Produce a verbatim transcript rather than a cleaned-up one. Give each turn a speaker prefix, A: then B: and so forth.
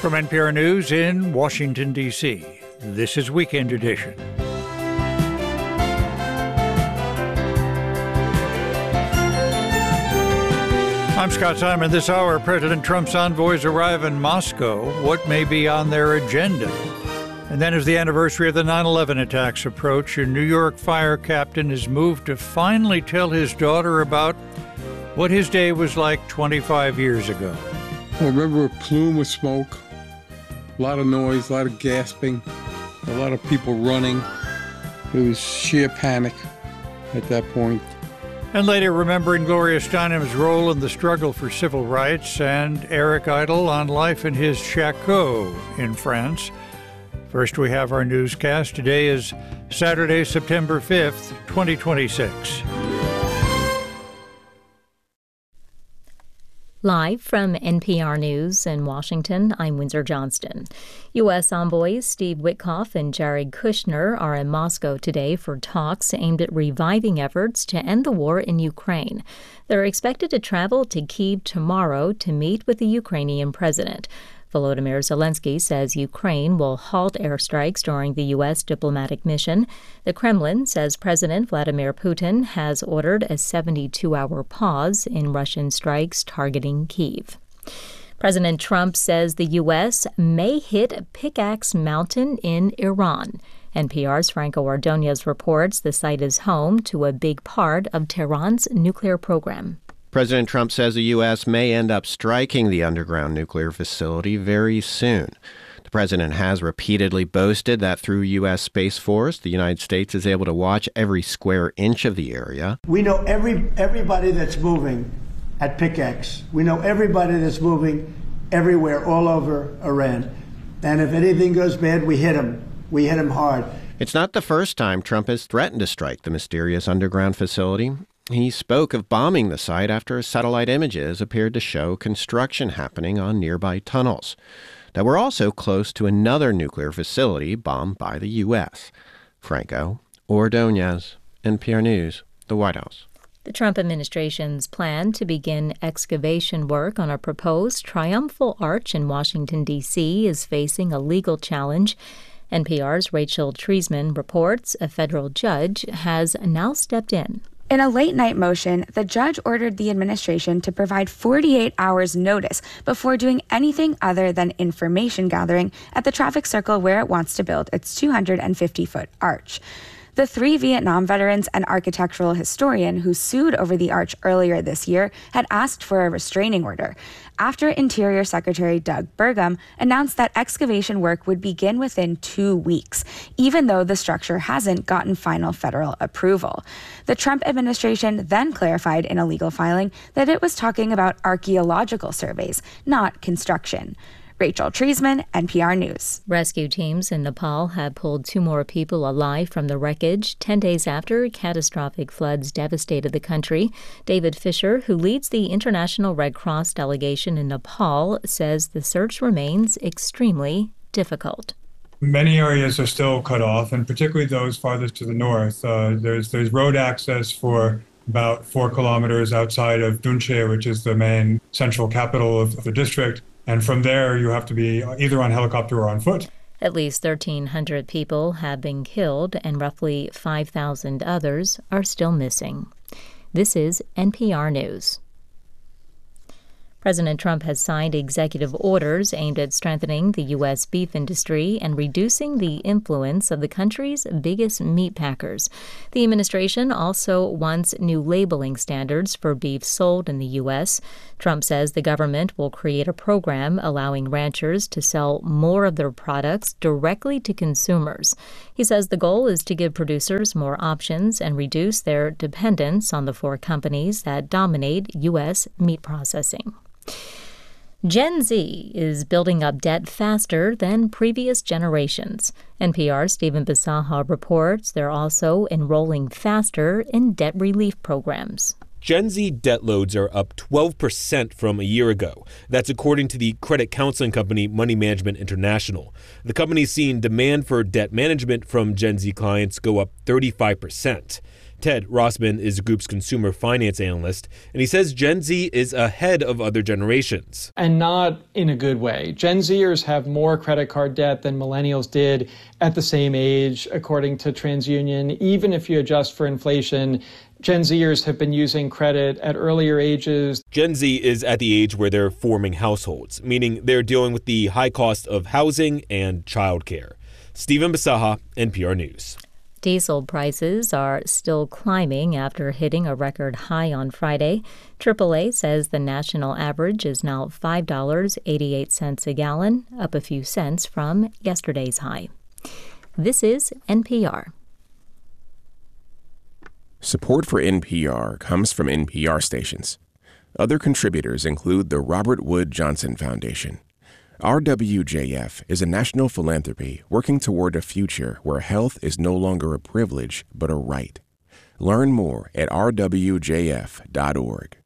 A: From N P R News in Washington, D C, this is Weekend Edition. I'm Scott Simon. This hour, President Trump's envoys arrive in Moscow. What may be on their agenda? And then as the anniversary of the nine eleven attacks approach, a New York fire captain is moved to finally tell his daughter about what his day was like twenty-five years ago.
B: I remember a plume of smoke, a lot of noise, a lot of gasping, a lot of people running. It was sheer panic at that point.
A: And later, remembering Gloria Steinem's role in the struggle for civil rights and Eric Idle on life in his chateau in France. First, we have our newscast. Today is Saturday, September fifth, twenty twenty-six.
C: Live from N P R News in Washington, I'm Windsor Johnston. U S envoys Steve Witkoff and Jared Kushner are in Moscow today for talks aimed at reviving efforts to end the war in Ukraine. They're expected to travel to Kyiv tomorrow to meet with the Ukrainian president. Volodymyr Zelensky says Ukraine will halt airstrikes during the U S diplomatic mission. The Kremlin says President Vladimir Putin has ordered a seventy-two hour pause in Russian strikes targeting Kyiv. President Trump says the U S may hit Pickaxe Mountain in Iran. N P R's Franco Ordonez reports the site is home to a big part of Tehran's nuclear program.
D: President Trump says the U S may end up striking the underground nuclear facility very soon. The president has repeatedly boasted that through U S Space Force, the United States is able to watch every square inch of the area.
E: We know every everybody that's moving at Pickaxe. We know everybody that's moving everywhere, all over Iran. And if anything goes bad, we hit them. We hit them hard.
D: It's not the first time Trump has threatened to strike the mysterious underground facility. He spoke of bombing the site after satellite images appeared to show construction happening on nearby tunnels that were also close to another nuclear facility bombed by the U S. Franco Ordonez, N P R News, the White House.
C: The Trump administration's plan to begin excavation work on a proposed triumphal arch in Washington, D C is facing a legal challenge. N P R's Rachel Treisman reports a federal judge has now stepped in.
F: In a late-night motion, the judge ordered the administration to provide forty-eight hours notice before doing anything other than information gathering at the traffic circle where it wants to build its two hundred fifty foot arch. The three Vietnam veterans and architectural historian who sued over the arch earlier this year had asked for a restraining order after Interior Secretary Doug Burgum announced that excavation work would begin within two weeks, even though the structure hasn't gotten final federal approval. The Trump administration then clarified in a legal filing that it was talking about archaeological surveys, not construction. Rachel Treisman, N P R News.
C: Rescue teams in Nepal have pulled two more people alive from the wreckage ten days after catastrophic floods devastated the country. David Fisher, who leads the International Red Cross delegation in Nepal, says the search remains extremely difficult.
G: Many areas are still cut off, and particularly those farthest to the north. Uh, there's there's road access for about four kilometers outside of Dunche, which is the main central capital of the district. And from there, you have to be either on helicopter or on foot.
C: At least thirteen hundred people have been killed and roughly five thousand others are still missing. This is N P R News. President Trump has signed executive orders aimed at strengthening the U S beef industry and reducing the influence of the country's biggest meat packers. The administration also wants new labeling standards for beef sold in the U S. Trump says the government will create a program allowing ranchers to sell more of their products directly to consumers. He says the goal is to give producers more options and reduce their dependence on the four companies that dominate U S meat processing. Gen Z is building up debt faster than previous generations. N P R's Stephen Bisaha reports they're also enrolling faster in debt relief programs.
H: Gen Z debt loads are up twelve percent from a year ago. That's according to the credit counseling company Money Management International. The company's seen demand for debt management from Gen Z clients go up thirty-five percent. Ted Rossman is the group's consumer finance analyst, and he says Gen Z is ahead of other generations.
I: And not in a good way. Gen Zers have more credit card debt than millennials did at the same age, according to TransUnion. Even if you adjust for inflation, Gen Zers have been using credit at earlier ages.
H: Gen Z is at the age where they're forming households, meaning they're dealing with the high cost of housing and childcare. Stephen Basaha, N P R News.
C: Diesel prices are still climbing after hitting a record high on Friday. triple A says the national average is now five dollars and eighty-eight cents a gallon, up a few cents from yesterday's high. This is N P R.
J: Support for N P R comes from N P R stations. Other contributors include the Robert Wood Johnson Foundation. R W J F is a national philanthropy working toward a future where health is no longer a privilege but a right. Learn more at r w j f dot org.